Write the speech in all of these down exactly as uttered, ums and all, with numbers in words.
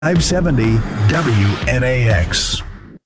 five seventy W N A X.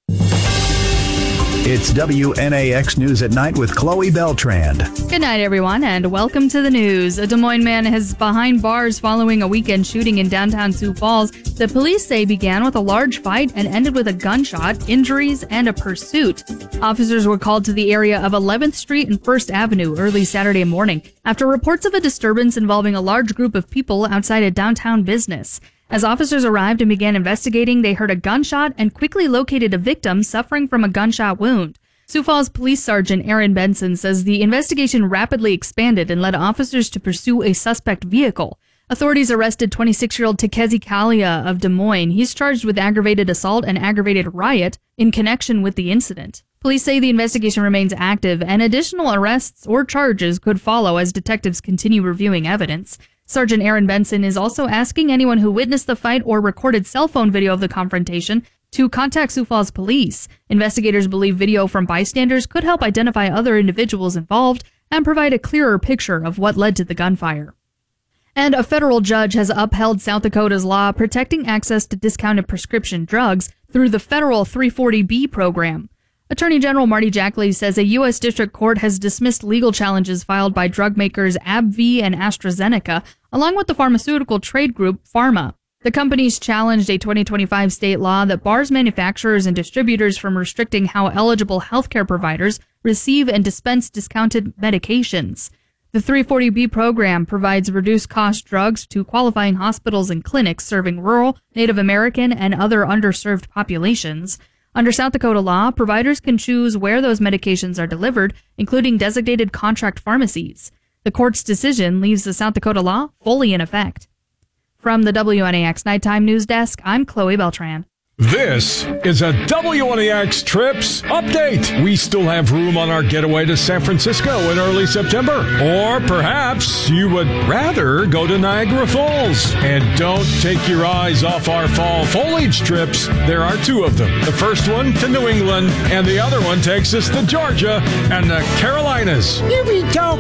It's W N A X News at Night with Chloe Beltran. Good night, everyone, and welcome to the news. A Des Moines man is behind bars following a weekend shooting in downtown Sioux Falls that police say began with a large fight and ended with a gunshot, injuries, and a pursuit. Officers were called to the area of eleventh Street and first Avenue early Saturday morning after reports of a disturbance involving a large group of people outside a downtown business. As officers arrived and began investigating, they heard a gunshot and quickly located a victim suffering from a gunshot wound. Sioux Falls Police Sergeant Aaron Benson says the investigation rapidly expanded and led officers to pursue a suspect vehicle. Authorities arrested twenty-six-year-old Takeshi Kalia of Des Moines. He's charged with aggravated assault and aggravated riot in connection with the incident. Police say the investigation remains active and additional arrests or charges could follow as detectives continue reviewing evidence. Sergeant Aaron Benson is also asking anyone who witnessed the fight or recorded cell phone video of the confrontation to contact Sioux Falls Police. Investigators believe video from bystanders could help identify other individuals involved and provide a clearer picture of what led to the gunfire. And a federal judge has upheld South Dakota's law protecting access to discounted prescription drugs through the federal three forty B program. Attorney General Marty Jackley says a U S District Court has dismissed legal challenges filed by drug makers AbbVie and AstraZeneca, along with the pharmaceutical trade group Pharma. The companies challenged a twenty twenty-five state law that bars manufacturers and distributors from restricting how eligible healthcare providers receive and dispense discounted medications. The three forty B program provides reduced-cost drugs to qualifying hospitals and clinics serving rural, Native American, and other underserved populations. Under South Dakota law, providers can choose where those medications are delivered, including designated contract pharmacies. The court's decision leaves the South Dakota law fully in effect. From the W N A X Nighttime News Desk, I'm Chloe Beltran. This is a W N A X Trips Update. We still have room on our getaway to San Francisco in early September. Or perhaps you would rather go to Niagara Falls. And don't take your eyes off our fall foliage trips. There are two of them. The first one to New England, and the other one takes us to Georgia and the Carolinas. Here we go.